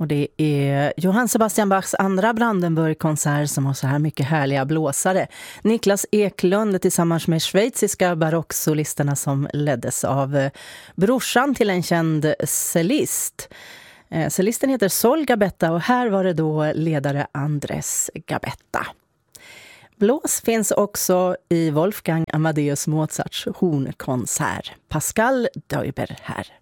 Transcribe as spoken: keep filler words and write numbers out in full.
Och det är Johann Sebastian Bachs andra Brandenburg-konsert som har så här mycket härliga blåsare. Niklas Eklund tillsammans med schweiziska barocksolisterna som leddes av brorsan till en känd cellist. Cellisten heter Sol Gabetta och här var det då ledare Andres Gabetta. Blås finns också i Wolfgang Amadeus Mozarts hornkonsert. Pascal Deuber här.